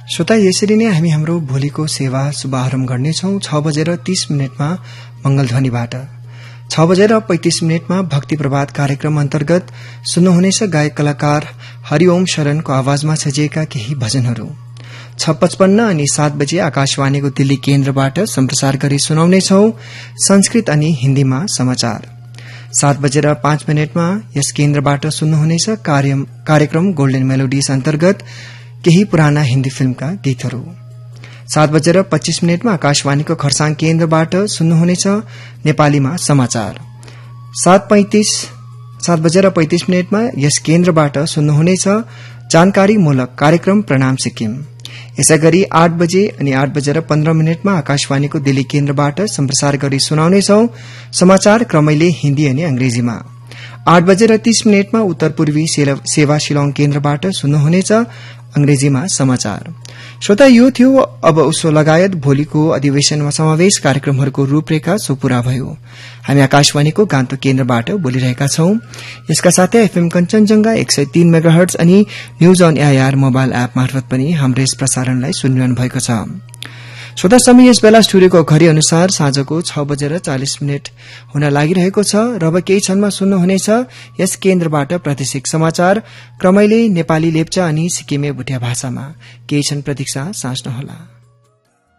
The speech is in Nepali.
श्रोता, यसरी नै हामी हाम्रो भोलिको सेवा शुभारम्भ गर्नेछौं। 6:30 मंगलध्वनिबाट 6:35 भक्ति प्रभात कार्यक्रम अन्तर्गत सुन्नुहुनेछ गायक कलाकार हरिओम शरणको आवाजमा सजिएका केही भजनहरू। 6:55 अनि 7 बजे आकाशवाणीको दिल्ली केन्द्रबाट सम्प्रसार गरी सुनाउनेछौ संस्कृत अनि हिन्दीमा समाचार। 7:05 यस केन्द्रबाट सुन्नुहुनेछ कार्यक्रम गोल्डन मेलोडीज अन्तर्गत केही पुराना हिन्दी फिल्मका गीतहरू। 7:25 आकाशवाणीको खरसाङ केन्द्रबाट सुन्नुहुनेछ नेपालीमा समाचार। 7:35 यस केन्द्रबाट सुन्नुहुनेछ जानकारीमूलक कार्यक्रम प्रणाम सिक्किम। यसैगरी 8 बजे अनि 8:15 आकाशवाणीको दिल्ली केन्द्रबाट सम्प्रसार गरी सुनाउनेछौ समाचार क्रमैले हिन्दी अनि अंग्रेजीमा। 8:30 उत्तर पूर्वी सेवा शिलाङ केन्द्रबाट सुन्नुहुनेछ अंग्रेजीमा समाचार। श्रोता, यो थियो अब उसो लगायत भोलिको अधिवेशनमा समावेश कार्यक्रमहरूको रूपरेखा सो पूरा भयो। हामी आकाशवाणीको गान्तोक केन्द्रबाट बोलिरहेका छौं। यसका साथै एफएम कञ्चनजंघा 103 मेगाहर्ट्ज अनि news on AIR mobile app मार्फत पनि हाम्रो यस प्रसारणलाई सुनिरहनु भएको छ। श्रोता, समय यस बेला स्टुडियोको घड़ी अनुसार साँझको 6:40 हुन लागिरहेको छ र अब केही क्षणमा सुन्नुहुनेछ यस केन्द्रबाट प्रादेशिक समाचार क्रमैले नेपाली लेप्चा अनि सिक्किमे भुटिया भाषामा। केही क्षण प्रतीक्षा साँच्नुहोला।